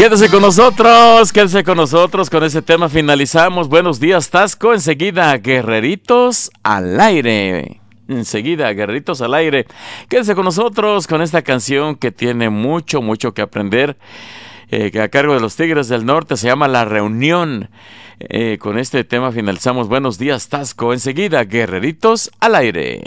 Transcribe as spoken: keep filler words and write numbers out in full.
Quédese con nosotros, quédese con nosotros, con ese tema finalizamos. Buenos días, Tasco, enseguida Guerreritos al aire. Enseguida, Guerreritos al aire. Quédese con nosotros con esta canción que tiene mucho, mucho que aprender. Eh, que a cargo de los Tigres del Norte se llama La Reunión. Eh, con este tema finalizamos. Buenos días, Tasco. Enseguida, Guerreritos al aire.